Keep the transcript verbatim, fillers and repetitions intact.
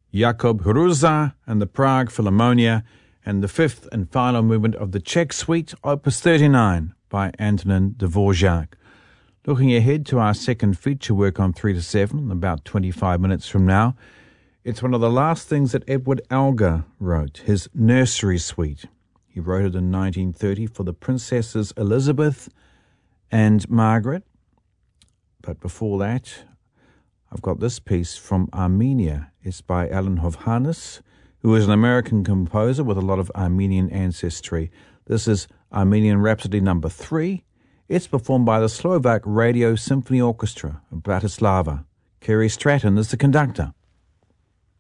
Jakub Hruza and the Prague Philharmonia, and the fifth and final movement of the Czech Suite, Opus thirty-nine, by Antonin Dvorak. Looking ahead to our second feature work on three to seven, in about twenty-five minutes from now, it's one of the last things that Edward Elgar wrote, his Nursery Suite. He wrote it in nineteen thirty for the Princesses Elizabeth and Margaret. But before that, I've got this piece from Armenia. It's by Alan Hovhannes, who is an American composer with a lot of Armenian ancestry. This is Armenian Rhapsody number three. It's performed by the Slovak Radio Symphony Orchestra of Bratislava. Kerry Stratton is the conductor.